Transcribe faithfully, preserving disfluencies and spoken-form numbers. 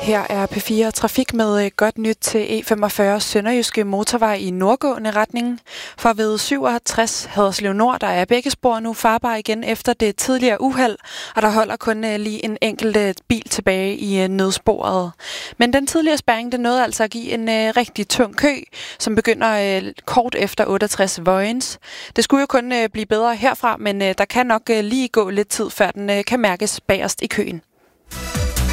Her er P fire Trafik med godt nyt til E femogfyrre Sønderjyske Motorvej i nordgående retning. For ved syvoghalvtreds Haderslev Nord, der er begge spor nu farbare igen efter det tidligere uheld, og der holder kun lige en enkelt bil tilbage i nødsporet. Men den tidligere spærring, det nåede altså at give en uh, rigtig tung kø, som begynder uh, kort efter otteogtres Vojens. Det skulle jo kun uh, blive bedre herfra, men uh, der kan nok uh, lige gå lidt tid, før den uh, kan mærkes bagerst i køen.